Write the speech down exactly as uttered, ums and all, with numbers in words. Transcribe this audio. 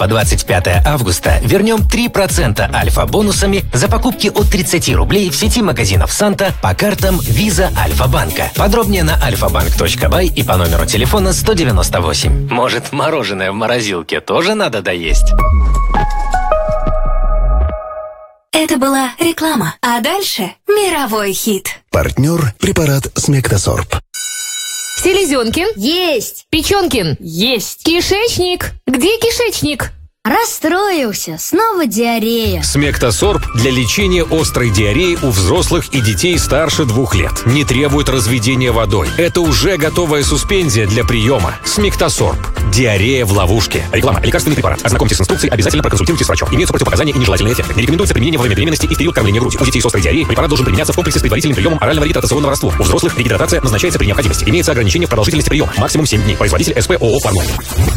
по двадцать пятое августа вернем три процента альфа-бонусами за покупки от тридцати рублей в сети магазинов «Санта» по картам Visa Альфа-банка. Подробнее на альфа-банк точка бай и по номеру телефона сто девяносто восемь. Может, мороженое в морозилке тоже надо доесть? Это была реклама. А дальше мировой хит. Партнер препарат Смектасорб. Селезенкин? Есть. Печенкин? Есть. Кишечник? Где кишечник? Расстроился. Снова диарея. Смектасорб для лечения острой диареи у взрослых и детей старше двух лет. Не требует разведения водой. Это уже готовая суспензия для приема. Смектасорб. Диарея в ловушке. Реклама. Лекарственный препарат. Ознакомьтесь с инструкцией, обязательно проконсультируйтесь с врачом. Имеются противопоказания и нежелательные эффекты. Не рекомендуется применение во время беременности и в период кормления грудью. У детей с острой диареей препарат должен применяться в комплексе с предварительным приемом орального регидратационного раствора. У взрослых регидратация назначается при необходимости. Имеется ограничение в продолжительности приема. Максимум семь дней. Производитель СП ООО «Фармон».